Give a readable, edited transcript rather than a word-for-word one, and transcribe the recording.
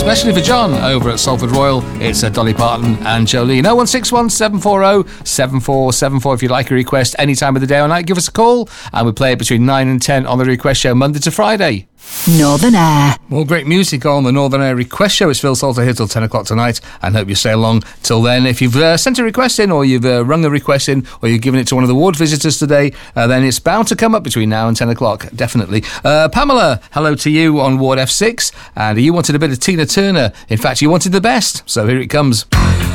especially for John over at Salford Royal. It's Dolly Parton and Jolene. 0161 740 7474. If you'd like a request any time of the day or night, give us a call and we play it between 9 and 10 on the Request Show, Monday to Friday. Northern Air. More great music on the Northern Air Request Show. It's Phil Salter here till 10 o'clock tonight, and hope you stay along till then. If you've sent a request in, or you've rung a request in, or you've given it to one of the ward visitors today, then it's bound to come up between now and 10 o'clock, definitely. Pamela, hello to you on Ward F6, and you wanted a bit of Tina Turner. In fact, you wanted the best, so here it comes.